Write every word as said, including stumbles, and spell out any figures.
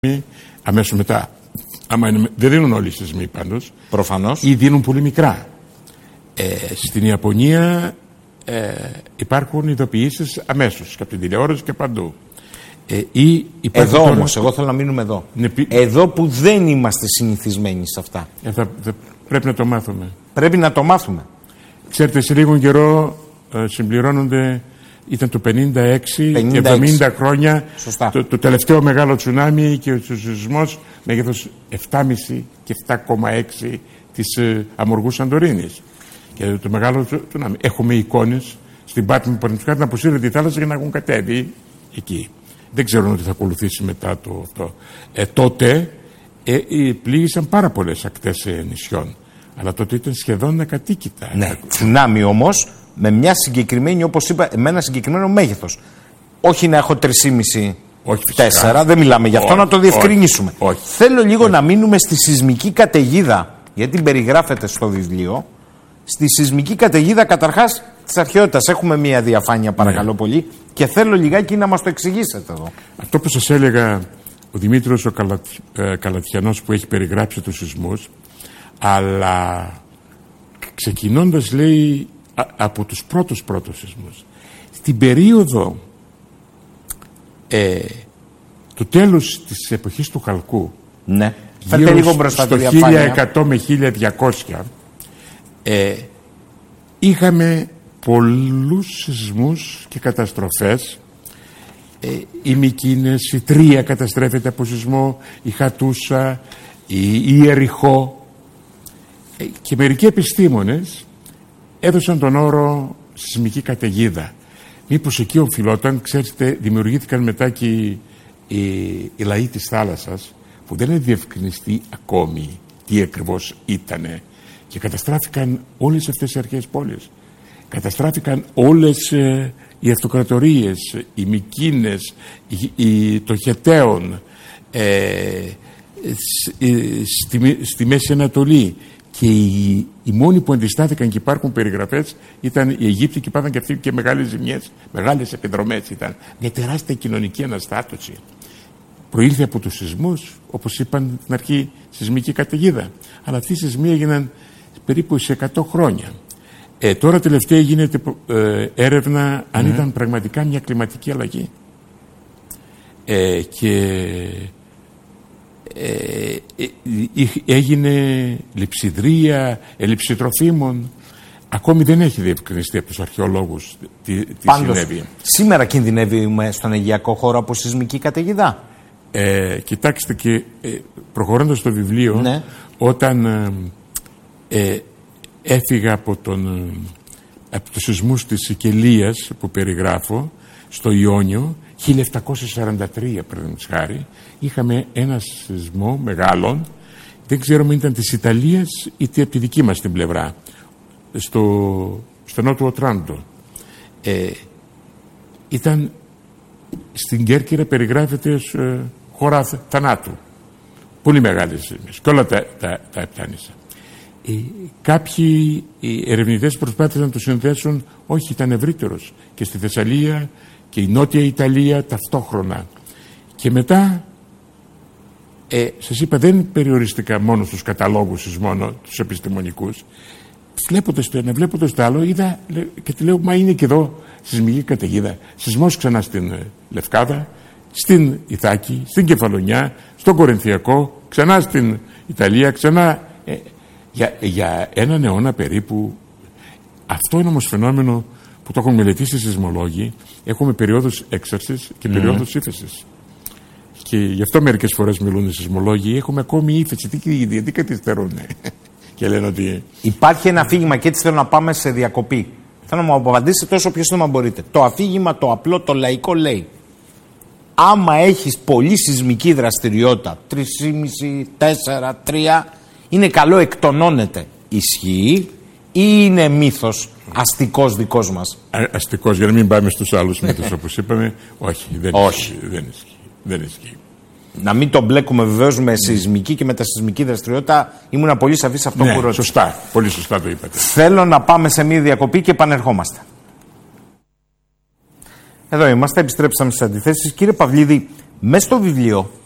αμέσως μετά. Άμα είναι, δεν δίνουν όλοι οι σεισμοί πάντως. Προφανώς. Ή δίνουν πολύ μικρά. Ε, στην Ιαπωνία ε, υπάρχουν ειδοποιήσεις αμέσως και από την τηλεόραση και παντού. Ε, ή εδώ τώρα... όμως, εγώ θέλω να μείνουμε εδώ. Ναι, πι... Εδώ που δεν είμαστε συνηθισμένοι σε αυτά. Ε, θα, θα, πρέπει να το μάθουμε. Πρέπει να το μάθουμε. Ξέρετε, σε λίγο καιρό ε, συμπληρώνονται, ήταν το πενήντα έξι, εβδομήντα χρόνια, το, το τελευταίο μεγάλο τσουνάμι και ο σεισμός μέγεθος επτά κόμμα πέντε και επτά κόμμα έξι της ε, αμοργού Σαντορίνης. Και το μεγάλο τσουνάμι. Έχουμε εικόνες στην Πάτμη που να αποσύρεται η θάλασσα για να έχουν κατέβει εκεί. Δεν ξέρουν ότι θα ακολουθήσει μετά το αυτό. Ε, τότε ε, ε, πλήγησαν πάρα πολλές ακτές ε, νησιών. Αλλά τότε ήταν σχεδόν ακατοίκητα. Ναι, τσουνάμι όμως με μια συγκεκριμένη, όπως είπα, με ένα συγκεκριμένο μέγεθος. Όχι να έχω τρία κόμμα πέντε, τέσσερα, δεν μιλάμε γι' αυτό, όχι, να το διευκρινίσουμε. Όχι, όχι. Θέλω λίγο όχι. να μείνουμε στη σεισμική καταιγίδα, γιατί την περιγράφεται στο βιβλίο. Στη σεισμική καταιγίδα, καταρχάς, της αρχαιότητας. Έχουμε μια διαφάνεια, παρακαλώ ναι. πολύ, και θέλω λιγάκι να μας το εξηγήσετε εδώ. Αυτό που σας έλεγα ο Δημήτριος ο Καλατ, ε, Καλατιανός που έχει περιγράψει τους σεισμούς, αλλά ξεκινώντας, λέει, α, από τους πρώτους πρώτους σεισμούς. Στην περίοδο ε, του τέλους της εποχής του Χαλκού, ναι. Φέρτε λίγο μπροστά στο χίλια εκατό με χίλια διακόσια, ε, είχαμε πολλούς σεισμούς και καταστροφές. Ε, η Μικίνες, η Τρία καταστρέφεται από σεισμό, η Χατούσα, η, η Ιεριχώ, ε, και μερικοί επιστήμονες έδωσαν τον όρο σεισμική καταιγίδα. Μήπως εκεί οφειλόταν, ξέρετε, δημιουργήθηκαν μετά και οι, οι, οι λαοί της θάλασσας που δεν είναι διευκρινιστεί ακόμη τι ακριβώς ήτανε, και καταστράφηκαν όλες αυτές οι αρχαίες πόλεις. Καταστράφηκαν όλες ε, οι αυτοκρατορίες, οι Μικίνες, οι, οι, το Χεταίον, ε, στη, στη, στη Μέση Ανατολή. Και οι, οι μόνοι που αντιστάθηκαν και υπάρχουν περιγραφές ήταν οι Αιγύπτιοι, και πάθαν και αυτοί και μεγάλες ζημιές, μεγάλες επιδρομές. Ήταν μια τεράστια κοινωνική αναστάτωση. Προήλθε από τους σεισμούς, όπως είπαν στην αρχή, σεισμική καταιγίδα. Αλλά αυτοί οι σεισμοί έγιναν περίπου σε εκατό χρόνια. Ε, τώρα τελευταία γίνεται ε, έρευνα αν mm. ήταν πραγματικά μια κλιματική αλλαγή. Ε, και ε, ε, έγινε λειψιδρία, έλλειψη τροφίμων. Ακόμη δεν έχει διευκρινιστεί από τους αρχαιολόγους τι, τι Πάντως, συνέβη. Σήμερα κινδυνεύει στον αιγαιακό χώρο από σεισμική καταιγίδα. Ε, κοιτάξτε, και ε, προχωρώντας στο βιβλίο, ναι. όταν ε, ε, έφυγα από, τον, από τους σεισμούς της Σικελίας που περιγράφω στο Ιόνιο, χίλια επτακόσια σαράντα τρία παραδείγματος χάρη, είχαμε ένα σεισμό μεγάλο, δεν ξέρω αν ήταν της Ιταλίας ή από τη δική μας την πλευρά, στο στενό του Οτράντο. Ε, ήταν στην Κέρκυρα, περιγράφεται ως ε, χώρα θανάτου. Πολύ μεγάλες ζημίες και όλα τα, τα, τα επτάνησα. Ε, κάποιοι οι ερευνητές προσπάθησαν να το συνδέσουν, όχι, ήταν ευρύτερος, και στη Θεσσαλία και η Νότια Ιταλία ταυτόχρονα. Και μετά ε, σας είπα, δεν περιοριστικά μόνο στους καταλόγους σεισμών, τους επιστημονικούς. Βλέποντας το ένα, βλέποντας το άλλο, είδα και τη λέω, μα είναι και εδώ σεισμική καταιγίδα. Σεισμός ξανά στην Λευκάδα, στην Ιθάκη, στην Κεφαλονιά, στον Κορινθιακό, ξανά στην Ιταλία, ξανά ε, για, για έναν αιώνα περίπου. Αυτό είναι όμως φαινόμενο που το έχουν μελετήσει οι σεισμολόγοι. Έχουμε περιόδους έξαρσης και mm. περιόδους ύφεσης. Και γι' αυτό μερικές φορές μιλούν οι σεισμολόγοι, έχουμε ακόμη ύφεση. Τι, τι καθυστερούν. Και λένε ότι... Υπάρχει ένα αφήγημα, και έτσι θέλω να πάμε σε διακοπή. Θέλω να μου απαντήσετε όσο πιο σύντομα μπορείτε. Το αφήγημα, το απλό, το λαϊκό, λέει: άμα έχεις πολύ σεισμική δραστηριότητα, τρία κόμμα πέντε, τέσσερα, τρία, είναι καλό, εκτονώνεται. Ισχύει ή είναι μύθος αστικός δικός μας? Α, αστικός, για να μην πάμε στους άλλους μύθους όπως είπαμε. Όχι, δεν όχι. Ισχύει, δεν ισχύει. Δεν ισχύει. Να μην το μπλέκουμε βεβαίως με σεισμική και μετασεισμική δραστηριότητα. Ήμουνα πολύ σαφής σε αυτό ναι, που ρώτησα. Σωστά, πολύ σωστά το είπατε. Θέλω να πάμε σε μία διακοπή και επανερχόμαστε. Εδώ είμαστε, επιστρέψαμε στις αντιθέσεις. Κύριε Παυλίδη, μέσα στο βιβλίο